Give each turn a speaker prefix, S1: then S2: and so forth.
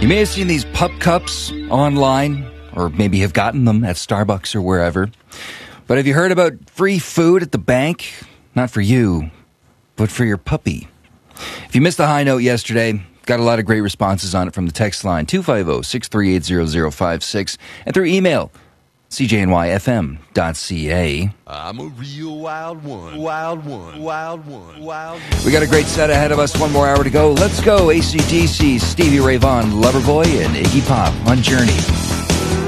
S1: You may have seen these pup cups online, or maybe have gotten them at Starbucks or wherever. But have you heard about free food at the bank? Not for you, but for your puppy. If you missed the high note yesterday, got a lot of great responses on it from the text line 250-638-0056 and through email cjnyfm.ca.
S2: I'm a real wild one. Wild one. Wild one. Wild one.
S1: We got a great set ahead of us. One more hour to go. Let's go. AC/DC, Stevie Ray Vaughan, Loverboy, and Iggy Pop on Journey.